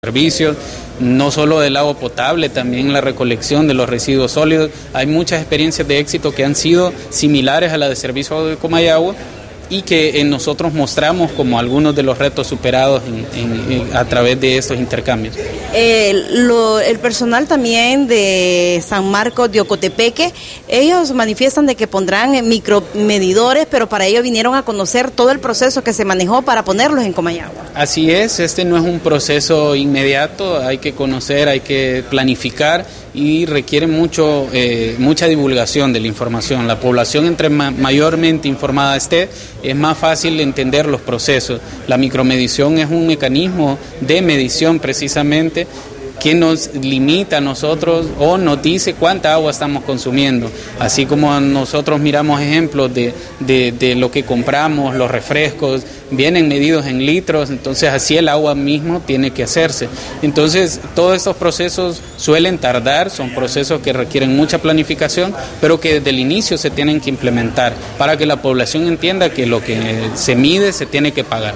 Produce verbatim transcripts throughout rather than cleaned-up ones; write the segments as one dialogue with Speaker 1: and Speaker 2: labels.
Speaker 1: servicios, no solo del agua potable, también la recolección de los residuos sólidos. Hay muchas experiencias de éxito que han sido similares a la de Servicio de Comayagua y que en nosotros mostramos como algunos de los retos superados en, en, en, a través de estos intercambios.
Speaker 2: Eh, lo, el personal también de San Marcos de Ocotepeque, ellos manifiestan de que pondrán micromedidores, pero para ello vinieron a conocer todo el proceso que se manejó para ponerlos en Comayagua.
Speaker 1: Así es, este no es un proceso inmediato, hay que conocer, hay que planificar y requiere mucho, eh, mucha divulgación de la información. La población entre ma- mayormente informada esté, es más fácil entender los procesos. La micromedición es un mecanismo de medición precisamente que nos limita a nosotros o nos dice cuánta agua estamos consumiendo. Así como nosotros miramos ejemplos de, de, de lo que compramos, los refrescos, vienen medidos en litros, entonces así el agua mismo tiene que hacerse. Entonces todos estos procesos suelen tardar, son procesos que requieren mucha planificación, pero que desde el inicio se tienen que implementar para que la población entienda que lo que se mide se tiene que pagar.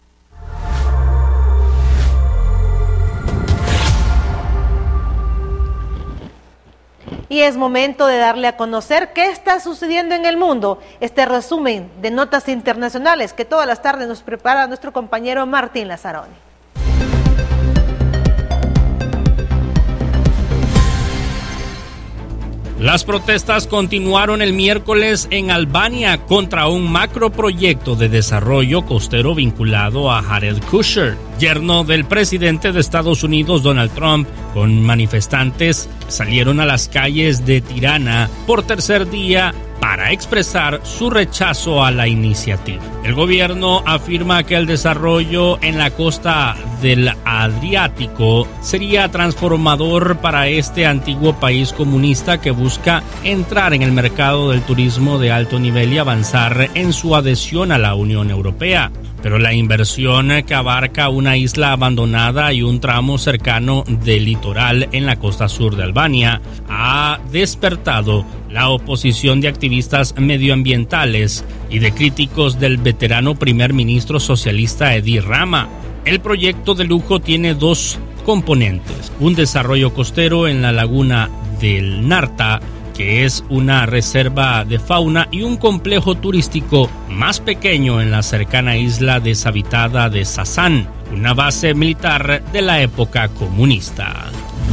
Speaker 3: Y es momento de darle a conocer qué está sucediendo en el mundo. Este resumen de notas internacionales que todas las tardes nos prepara nuestro compañero Martín Lazzaroni.
Speaker 4: Las protestas continuaron el miércoles en Albania contra un macroproyecto de desarrollo costero vinculado a Jared Kushner, yerno del presidente de Estados Unidos Donald Trump, con manifestantes que salieron a las calles de Tirana por tercer día para expresar su rechazo a la iniciativa. El gobierno afirma que el desarrollo en la costa del Adriático sería transformador para este antiguo país comunista que busca entrar en el mercado del turismo de alto nivel y avanzar en su adhesión a la Unión Europea. Pero la inversión, que abarca una isla abandonada y un tramo cercano del litoral en la costa sur de Albania, ha despertado la oposición de activistas medioambientales y de críticos del veterano primer ministro socialista Edi Rama. El proyecto de lujo tiene dos componentes: un desarrollo costero en la laguna del Narta, que es una reserva de fauna, y un complejo turístico más pequeño en la cercana isla deshabitada de Sasan, una base militar de la época comunista.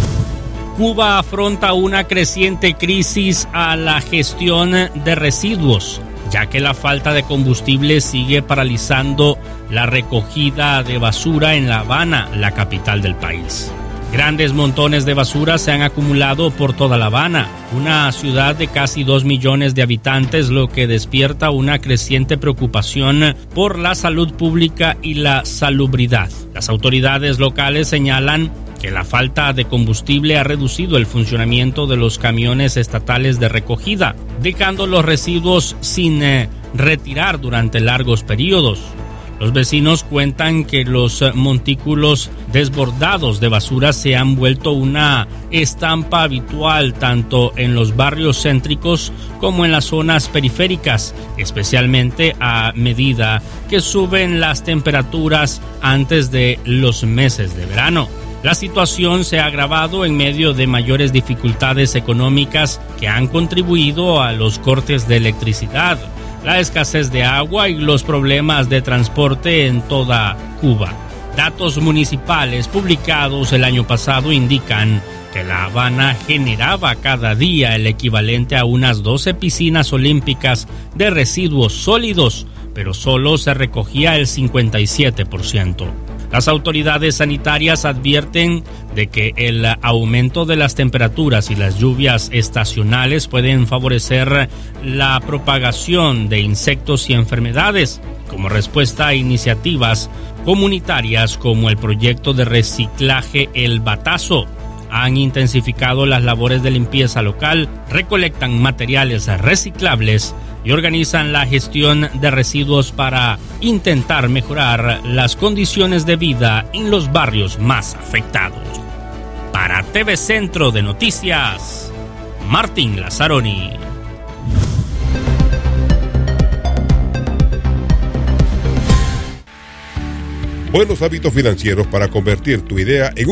Speaker 4: Cuba afronta una creciente crisis a la gestión de residuos, ya que la falta de combustible sigue paralizando la recogida de basura en La Habana, la capital del país. Grandes montones de basura se han acumulado por toda La Habana, una ciudad de casi dos millones de habitantes, lo que despierta una creciente preocupación por la salud pública y la salubridad. Las autoridades locales señalan que la falta de combustible ha reducido el funcionamiento de los camiones estatales de recogida, dejando los residuos sin eh, retirar durante largos periodos. Los vecinos cuentan que los montículos desbordados de basura se han vuelto una estampa habitual tanto en los barrios céntricos como en las zonas periféricas, especialmente a medida que suben las temperaturas antes de los meses de verano. La situación se ha agravado en medio de mayores dificultades económicas que han contribuido a los cortes de electricidad, la escasez de agua y los problemas de transporte en toda Cuba. Datos municipales publicados el año pasado indican que La Habana generaba cada día el equivalente a unas doce piscinas olímpicas de residuos sólidos, pero solo se recogía el cincuenta y siete por ciento. Las autoridades sanitarias advierten de que el aumento de las temperaturas y las lluvias estacionales pueden favorecer la propagación de insectos y enfermedades. Como respuesta a iniciativas comunitarias como el proyecto de reciclaje El Batazo, han intensificado las labores de limpieza local, recolectan materiales reciclables y organizan la gestión de residuos para intentar mejorar las condiciones de vida en los barrios más afectados. Para T V Centro de Noticias, Martín Lazzaroni.
Speaker 5: Buenos hábitos financieros para convertir tu idea en un